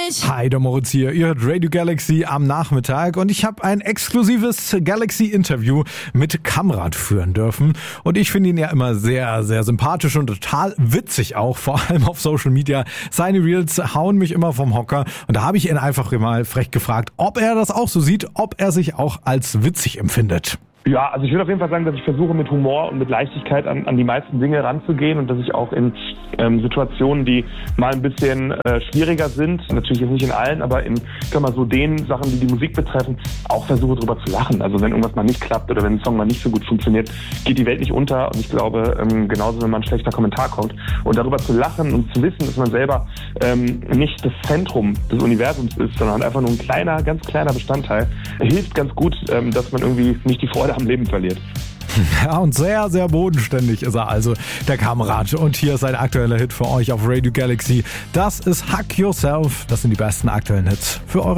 nicht. Hi, der Moritz hier. Ihr hört Radio Galaxy am Nachmittag und ich habe ein exklusives Galaxy-Interview mit Kamrat führen dürfen. Und ich finde ihn ja immer sehr, sehr sympathisch und total witzig auch, vor allem auf Social Media. Seine Reels hauen mich immer vom Hocker. Und da habe ich ihn einfach mal frech gefragt, ob er das auch so sieht, ob er sich auch als witzig empfindet. Ja, also ich würde auf jeden Fall sagen, dass ich versuche mit Humor und mit Leichtigkeit an die meisten Dinge ranzugehen und dass ich auch in Situationen, die mal ein bisschen schwieriger sind, natürlich jetzt nicht in allen, aber in so den Sachen, die die Musik betreffen, auch versuche drüber zu lachen. Also wenn irgendwas mal nicht klappt oder wenn ein Song mal nicht so gut funktioniert, geht die Welt nicht unter und ich glaube, genauso wenn mal ein schlechter Kommentar kommt und darüber zu lachen und zu wissen, dass man selber nicht das Zentrum des Universums ist, sondern einfach nur ein kleiner, ganz kleiner Bestandteil, hilft ganz gut, dass man irgendwie nicht die Freude am Leben verliert. Ja, und sehr, sehr bodenständig ist er also, der Kamrat. Und hier ist ein aktueller Hit für euch auf Radio Galaxy. Das ist Hug Yourself. Das sind die besten aktuellen Hits für eure